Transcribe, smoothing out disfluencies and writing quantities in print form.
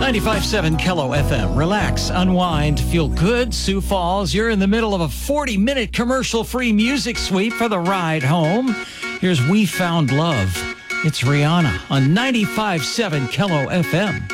95.7 Kello FM. Relax, unwind, feel good. Sioux Falls, you're in the middle of a 40-minute commercial-free music sweep for the ride home. Here's We Found Love. It's Rihanna on 95.7 Kello FM.